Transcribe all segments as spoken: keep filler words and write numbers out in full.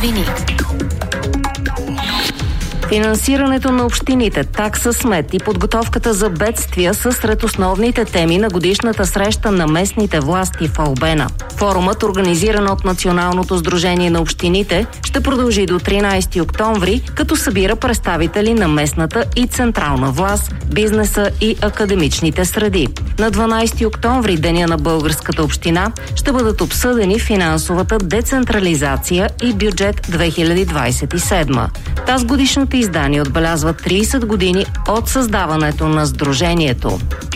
новини. Финансирането на общините, такса смет и подготовката за бедствия са сред основните теми на годишната среща на местните власти в Албена. Форумът, организиран от Националното сдружение на общините, ще продължи до тринайсети октомври, като събира представители на местната и централна власт, бизнеса и академичните среди. На дванайсети октомври, деня на българската община, ще бъдат обсъдени финансовата децентрализация и бюджет две хиляди двайсет и седма. Таз годишната издание отбелязва трийсет години от създаването на сдружението.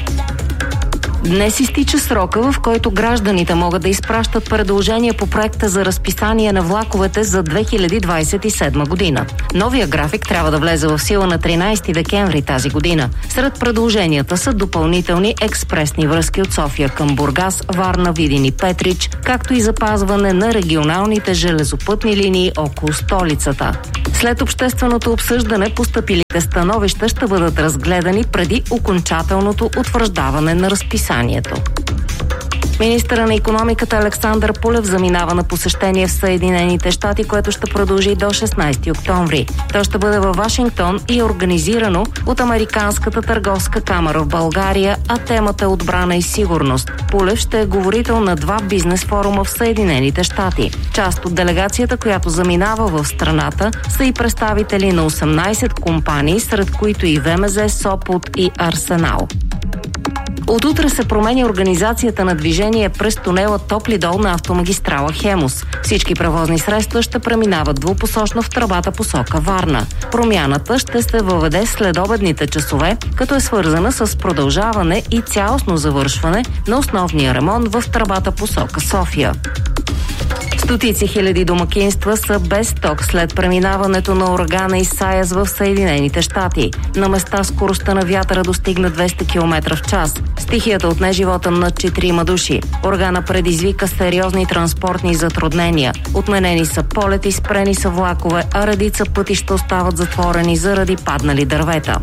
Днес изтича срока, в който гражданите могат да изпращат предложения по проекта за разписание на влаковете за две хиляди двайсет и седма година. Новия график трябва да влезе в сила на тринайсети декември тази година. Сред предложенията са допълнителни експресни връзки от София към Бургас, Варна, Видин и Петрич, както и запазване на регионалните железопътни линии около столицата. След общественото обсъждане, постъпилите становища ще бъдат разгледани преди окончателното утвърждаване на разписанието. Министърът на икономиката Александър Пулев заминава на посещение в Съединените щати, което ще продължи до шестнайсети октомври. То ще бъде във Вашингтон и е организирано от Американската търговска камара в България, а темата е отбрана и сигурност. Пулев ще е говорител на два бизнес форума в Съединените щати. Част от делегацията, която заминава в страната, са и представители на осемнайсет компании, сред които и ВМЗ, Сопот и Арсенал. От утре се променя организацията на движение през тунела Топли дол на автомагистрала Хемус. Всички превозни средства ще преминават двупосочно в тръбата посока Варна. Промяната ще се въведе следобедните часове, като е свързана с продължаване и цялостно завършване на основния ремонт в тръбата посока София. Стотици хиляди домакинства са без ток след преминаването на урагана Исайас в Съединените щати. На места скоростта на вятъра достигна двеста километра в час. Стихията отне живота на четирима души. Урагана предизвика сериозни транспортни затруднения. Отменени са полети, спрени са влакове, а редица пътища остават затворени заради паднали дървета.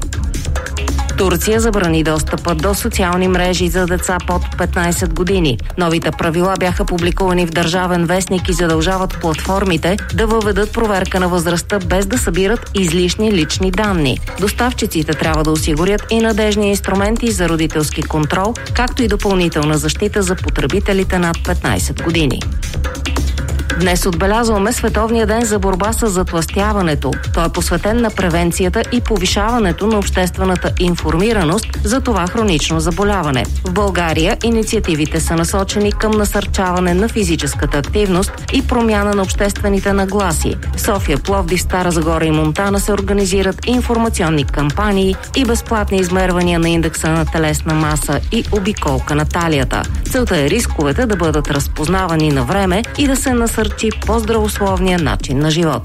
Турция забрани достъпа до социални мрежи за деца под петнайсет години. Новите правила бяха публикувани в Държавен вестник и задължават платформите да въведат проверка на възрастта без да събират излишни лични данни. Доставчиците трябва да осигурят и надежни инструменти за родителски контрол, както и допълнителна защита за потребителите над петнайсет години. Днес отбелязваме Световния ден за борба с затлъстяването. Той е посветен на превенцията и повишаването на обществената информираност за това хронично заболяване. В България инициативите са насочени към насърчаване на физическата активност и промяна на обществените нагласи. В София, Пловдив, Стара Загора и Монтана се организират информационни кампании и безплатни измервания на индекса на телесна маса и обиколка на талията. Целта е рисковете да бъдат разпознавани на време и да се насърчават по-здравословния начин на живот.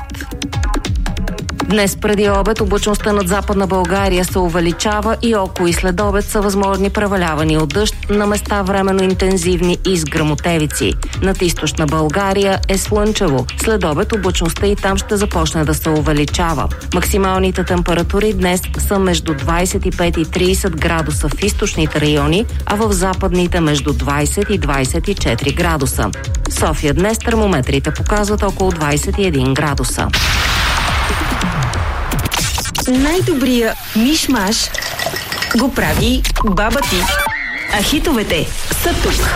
Днес преди обед облачността над Западна България се увеличава и около и след обед са възможни превалявания от дъжд, на места временно интензивни и с гръмотевици. Над Източна България е слънчево. След обед облачността и там ще започне да се увеличава. Максималните температури днес са между двайсет и пет и трийсет градуса в източните райони, а в западните между двайсет и двайсет и четири градуса. В София днес термометрите показват около двайсет и един градуса. Най-добрия миш-маш го прави баба ти. А хитовете са тук.